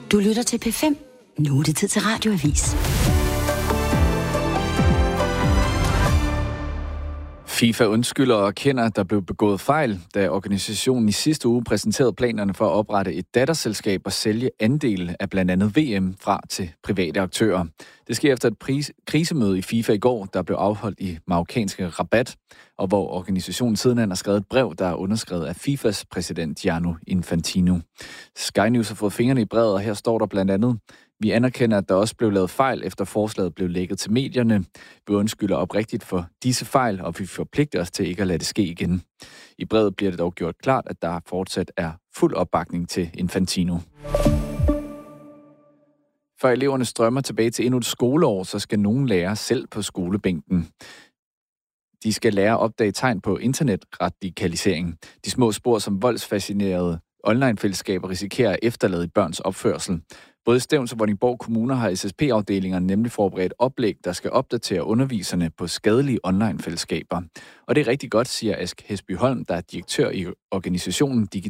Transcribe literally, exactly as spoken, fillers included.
Du lytter til P fem. Nu er det tid til Radioavis. FIFA undskylder og erkender, at der blev begået fejl, da organisationen i sidste uge præsenterede planerne for at oprette et datterselskab og sælge andele af blandt andet V M fra til private aktører. Det sker efter et pris- krisemøde i FIFA i går, der blev afholdt i marokkanske Rabat, og hvor organisationen sidenhen har skrevet et brev, der er underskrevet af FIFAs præsident Gianni Infantino. Sky News har fået fingrene i brevet, og her står der blandt andet: Vi anerkender, at der også blev lavet fejl, efter forslaget blev lækket til medierne. Vi undskylder oprigtigt for disse fejl, og vi forpligter os til ikke at lade det ske igen. I brevet bliver det dog gjort klart, at der fortsat er fuld opbakning til Infantino. Før eleverne strømmer tilbage til endnu et skoleår, så skal nogen lære selv på skolebænken. De skal lære at opdage tegn på internetradikalisering. De små spor som voldsfascinerede online-fællesskaber risikerer at efterlade i børns opførsel. Både Stevns og Vordingborg Kommuner har S S P-afdelinger nemlig forberedt oplæg, der skal opdatere underviserne på skadelige online-fællesskaber. Og det er rigtig godt, siger Ask Hesby Holm, der er direktør i organisationen